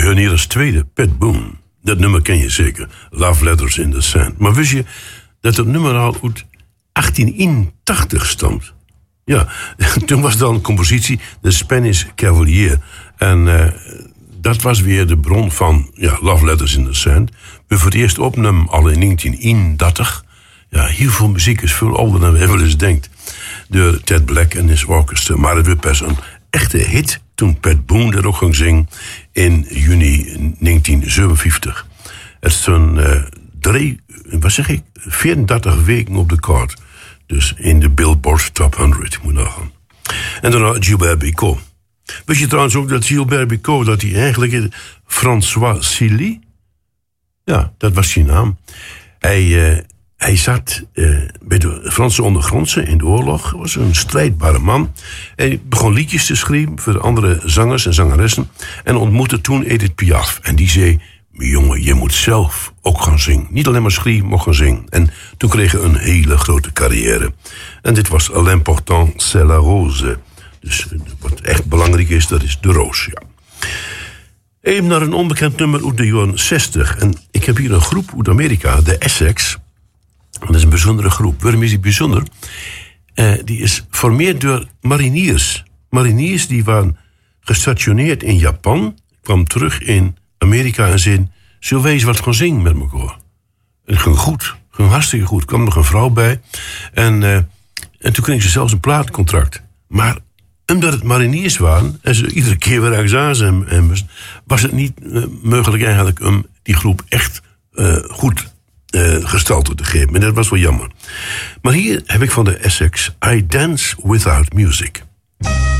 Heunieres tweede, Pat Boone. Dat nummer ken je zeker. Love Letters in the Sand. Maar wist je dat het nummer al uit 1881 stamt? Ja, toen was dan een compositie, de Spanish Cavalier. En dat was weer de bron van Love Letters in the Sand. We voor het eerst opnamen al in 1931. Ja, heel veel muziek is veel ouder dan we wel eens denkt. Door Ted Black en his orchestra. Maar het werd pas een echte hit toen Pat Boone er ook ging zingen in juni 1957. Het stond 34 weken op de kaart. Dus in de Billboard Top 100, moet nagaan. En daarna Gilbert Bécaud. Wist je trouwens ook dat Gilbert Bécaud, dat hij eigenlijk François Silly? Ja, dat was zijn naam. Hij zat bij de Franse ondergrondse in de oorlog. Was een strijdbare man. Hij begon liedjes te schrijven voor andere zangers en zangeressen. En ontmoette toen Edith Piaf. En die zei, jongen, je moet zelf ook gaan zingen. Niet alleen maar schrijven, maar gaan zingen. En toen kreeg hij een hele grote carrière. En dit was l'important, c'est la rose. Dus wat echt belangrijk is, dat is de roos, ja. Even naar een onbekend nummer uit de jaren 60. En ik heb hier een groep uit Amerika, de Essex. Dat is een bijzondere groep. Waarom is die bijzonder? Die is geformeerd door mariniers. Mariniers die waren gestationeerd in Japan. Kwamen terug in Amerika en zeiden, zullen wij eens wat gaan zingen met elkaar? En het ging goed. Het ging hartstikke goed. Er kwam nog een vrouw bij. En toen kregen ze zelfs een plaatcontract. Maar omdat het mariniers waren en ze iedere keer weer ergens aan was het niet mogelijk eigenlijk om die groep echt goed gestalte te geven. En dat was wel jammer. Maar hier heb ik van de Essex I Dance Without Music.